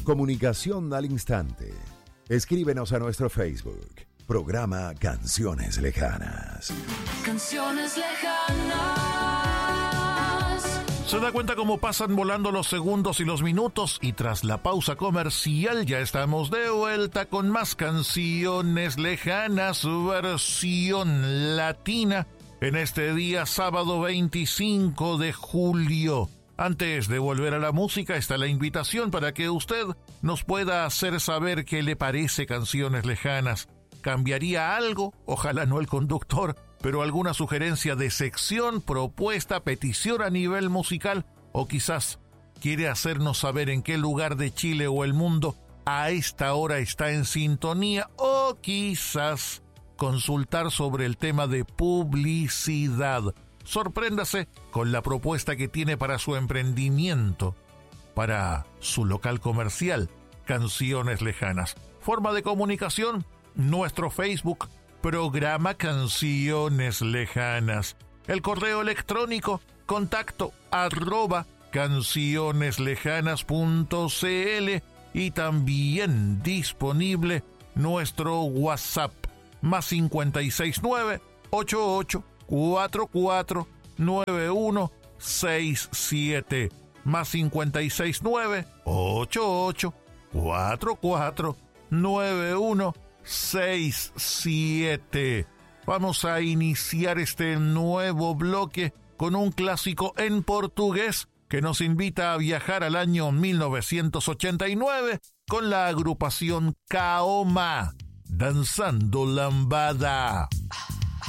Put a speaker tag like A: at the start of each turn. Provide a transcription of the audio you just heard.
A: Comunicación al instante. Escríbenos a nuestro Facebook. Programa Canciones Lejanas.
B: Canciones lejanas.
C: Se da cuenta cómo pasan volando los segundos y los minutos, y tras la pausa comercial ya estamos de vuelta con más Canciones Lejanas, versión latina, en este día sábado 25 de julio. Antes de volver a la música está la invitación para que usted nos pueda hacer saber qué le parece Canciones Lejanas. ¿Cambiaría algo? Ojalá no el conductor, pero alguna sugerencia de sección, propuesta, petición a nivel musical, o quizás quiere hacernos saber en qué lugar de Chile o el mundo a esta hora está en sintonía, o quizás consultar sobre el tema de publicidad. Sorpréndase con la propuesta que tiene para su emprendimiento, para su local comercial, Canciones Lejanas. Forma de comunicación, nuestro Facebook, Programa Canciones Lejanas. El correo electrónico, contacto @cancioneslejanas.cl, y también disponible nuestro WhatsApp, más 569 88 44 9167, más 569 88 44 9167. Vamos a iniciar este nuevo bloque con un clásico en portugués que nos invita a viajar al año 1989 con la agrupación Kaoma, Danzando Lambada.